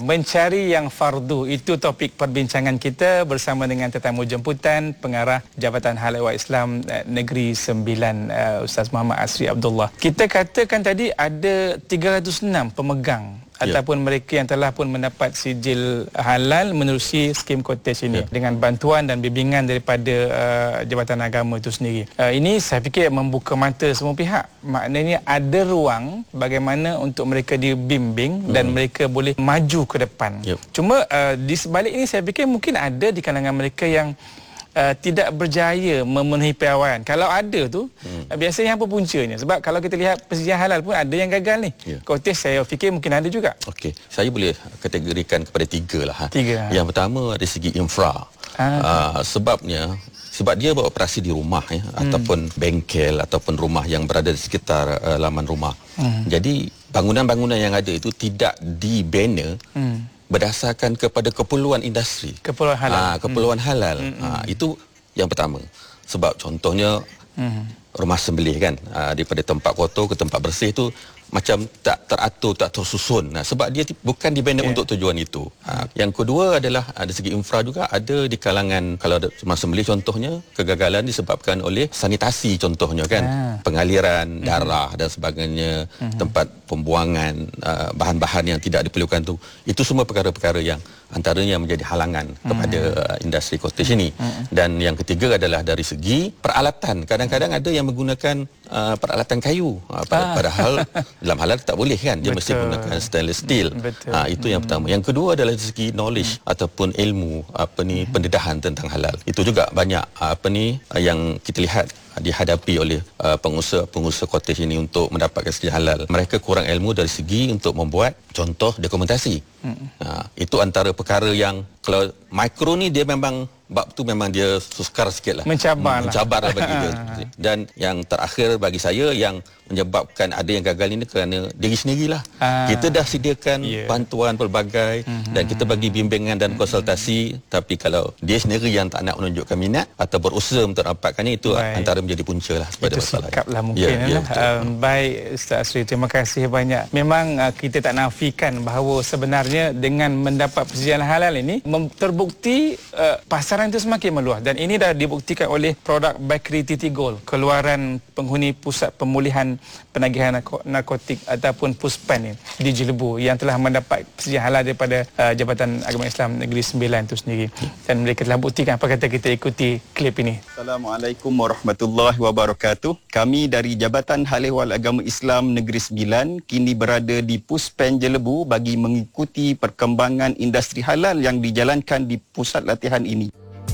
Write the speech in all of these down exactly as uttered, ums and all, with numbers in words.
mencari yang fardu. Itu topik perbincangan kita bersama dengan tetamu jemputan Pengarah Jabatan Hal Ehwal Islam Negeri Sembilan, uh, Ustaz Muhammad Asri Abdullah. Kita katakan tadi ada tiga ratus enam pemegang ya, ataupun mereka yang telah pun mendapat sijil halal menerusi skim cottage ini ya, dengan bantuan dan bimbingan daripada uh, Jabatan Agama itu sendiri. Uh, ini saya fikir membuka mata semua pihak. Maknanya ada ruang bagaimana untuk mereka dibimbing hmm. dan mereka boleh maju ke depan. Ya. Cuma uh, di sebalik ini saya fikir mungkin ada di kalangan mereka yang Uh, tidak berjaya memenuhi piawaian. Kalau ada tu, hmm. uh, biasanya apa puncanya? Sebab kalau kita lihat persediaan halal pun ada yang gagal ni. Yeah. Konteks saya fikir mungkin ada juga. Okey, saya boleh kategorikan kepada tiga lah. Ha. Tiga. Yang pertama dari segi infra. Ah. Uh, sebabnya sebab dia beroperasi di rumah ya, hmm. ataupun bengkel ataupun rumah yang berada di sekitar uh, laman rumah. Hmm. Jadi bangunan-bangunan yang ada itu tidak dibina hmm. berdasarkan kepada keperluan industri. Keperluan halal. Ha, keperluan hmm. halal. Hmm. Ha, itu yang pertama. Sebab contohnya hmm. rumah sembelih kan, ha, daripada tempat kotor ke tempat bersih tu macam tak teratur, tak tersusun. Nah, sebab dia bukan dibina yeah. untuk tujuan itu. Ha, yang kedua adalah ada segi infra juga, ada di kalangan kalau ada rumah sembelih contohnya kegagalan disebabkan oleh sanitasi contohnya kan, ah. pengaliran darah mm-hmm. dan sebagainya, mm-hmm. tempat pembuangan uh, bahan-bahan yang tidak diperlukan tu. Itu semua perkara-perkara yang antaranya menjadi halangan mm-hmm. kepada uh, industri cottage ini. Mm-hmm. Dan yang ketiga adalah dari segi peralatan. Kadang-kadang ada yang menggunakan uh, peralatan kayu. Uh, pada, ah. Padahal dalam halal tak boleh kan, dia Betul. mesti gunakan stainless steel. Ha, itu yang pertama. Yang kedua adalah dari segi knowledge hmm. ataupun ilmu apa ni, pendedahan tentang halal. Itu juga banyak apa ni yang kita lihat dihadapi oleh uh, pengusaha-pengusaha cottage ini untuk mendapatkan sijil halal. Mereka kurang ilmu dari segi untuk membuat contoh dokumentasi. Hmm. Ha, itu antara perkara yang kalau mikro ni dia memang bab tu memang dia sukar sikit lah. Mencabar lah. Mencabar lah bagi dia. Dan yang terakhir bagi saya yang menyebabkan ada yang gagal ini kerana diri sendirilah. Ah. Kita dah sediakan yeah. bantuan pelbagai mm-hmm. dan kita bagi bimbingan dan konsultasi, mm-hmm. tapi kalau dia sendiri yang tak nak menunjukkan minat atau berusaha untuk dapatkannya, itu baik. antara menjadi punca lah pada itu masalah. Sikap lah mungkin. Ya, ya, um, baik Ustaz Asri, terima kasih banyak. Memang uh, kita tak nafikan bahawa sebenarnya dengan mendapat persediaan halal ini terbukti uh, pasaran itu semakin meluas, dan ini dah dibuktikan oleh produk Bakery Titi Gold, keluaran penghuni pusat pemulihan penagihan narkotik ataupun Puspen di Jelebu yang telah mendapat persediaan halal daripada uh, Jabatan Agama Islam Negeri Sembilan itu sendiri, dan mereka telah buktikan. Apa kata kita ikuti klip ini? Assalamualaikum warahmatullahi wabarakatuh. Kami dari Jabatan Hal Ehwal Agama Islam Negeri Sembilan kini berada di Puspen Jelebu bagi mengikuti perkembangan industri halal yang dijalankan di pusat latihan ini.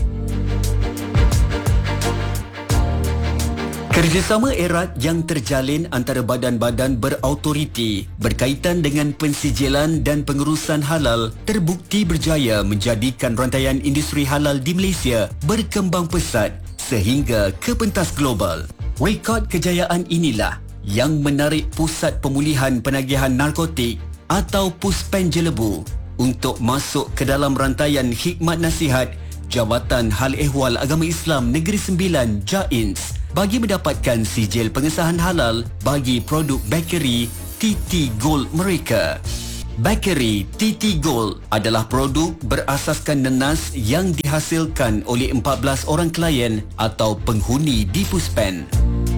Kerjasama erat yang terjalin antara badan-badan berautoriti berkaitan dengan pensijilan dan pengurusan halal terbukti berjaya menjadikan rantaian industri halal di Malaysia berkembang pesat sehingga ke pentas global. Rekod kejayaan inilah yang menarik Pusat Pemulihan Penagihan Narkotik atau Puspen Jelebu untuk masuk ke dalam rantaian khidmat nasihat Jabatan Hal Ehwal Agama Islam Negeri Sembilan J A I N S bagi mendapatkan sijil pengesahan halal bagi produk bakery Titi Gold mereka. Bakery Titi Gold adalah produk berasaskan nenas yang dihasilkan oleh empat belas orang klien atau penghuni di Puspen.